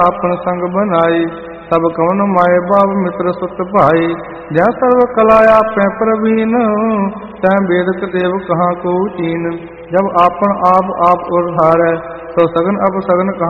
आपन संग बनाई। सब कवन माए बाप मित्र सुत भाई। जह सर्व कला आपै प्रवीण, तह वेद देव कहाँ को चीन। जब आपन आप उधारै, तो सगन अब सगन कहाँ